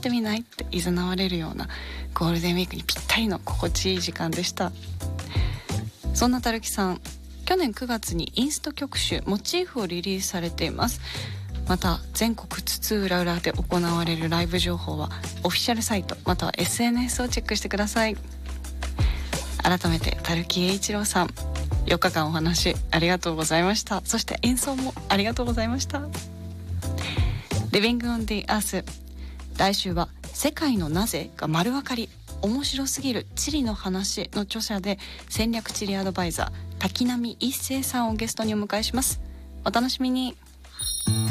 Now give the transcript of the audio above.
ってみないって誘われるようなゴールデンウィークにぴったりの心地いい時間でした。そんなたるきさん、去年9月にインスト曲集モチーフをリリースされています。また全国津々浦々で行われるライブ情報はオフィシャルサイトまたは SNS をチェックしてください。改めてたるき栄一郎さん、4日間お話ありがとうございました。そして演奏もありがとうございました。 Living on the Earth、 来週は世界のなぜが丸分かり、面白すぎる地理の話の著者で戦略地理アドバイザー滝波一生さんをゲストにお迎えします。お楽しみに。